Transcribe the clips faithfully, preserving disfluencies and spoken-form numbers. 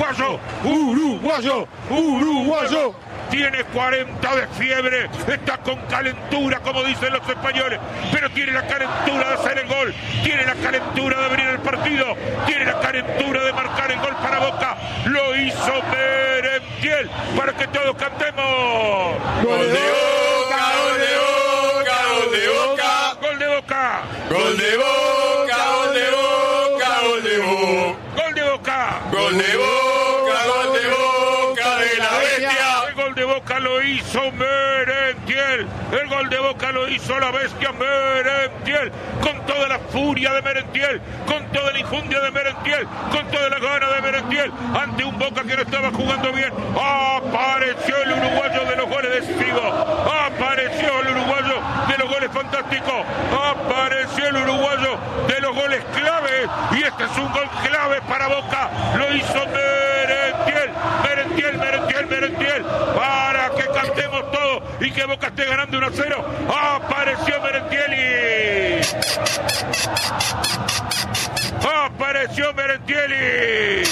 uruguayo, uruguayo, uruguayo. Tiene cuarenta de fiebre, está con calentura, como dicen los españoles, pero tiene la calentura de hacer el gol, tiene la calentura de abrir el partido, tiene la calentura de marcar el gol para Boca. Lo hizo Merentiel, para que todos cantemos. Gol de Boca, gol de Boca, gol de Boca, gol de Boca, gol de Boca, gol de Boca, gol de Boca, gol de Boca, gol de Boca, gol de Boca de la bestia. El gol de Boca lo hizo Merentiel, el gol de Boca lo hizo la bestia Merentiel, con toda la furia de Merentiel, con toda la injundia de Merentiel, con toda la gana de Merentiel, ante un Boca que no estaba jugando bien. Apareció el uruguayo de los goles decisivos, apareció el uruguayo de los goles fantásticos, apareció el uruguayo de los goles claves, y este es un gol clave para Boca. Lo hizo Merentiel, Merentiel, Merentiel, Merentiel, para que cantemos todos y que Boca esté ganando uno a cero. Apareció Merentieli, apareció Merentieli,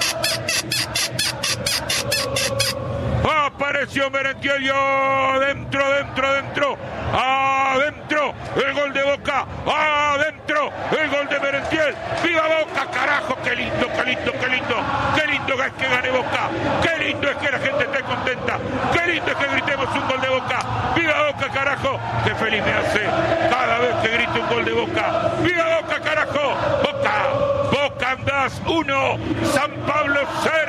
apareció Merentiel, adentro, dentro, dentro, adentro, el gol de Boca, adentro, el gol de Merentiel. ¡Viva Boca, carajo! ¡Qué lindo, qué lindo, qué lindo! ¡Qué lindo es que gane Boca! ¡Qué lindo es que la gente esté contenta! ¡Qué lindo es que gritemos un gol de Boca! ¡Viva Boca, carajo! ¡Qué feliz me hace cada vez que grito un gol de Boca! ¡Viva Boca, carajo! ¡Boca! ¡Boca andás uno! ¡San Pablo seis!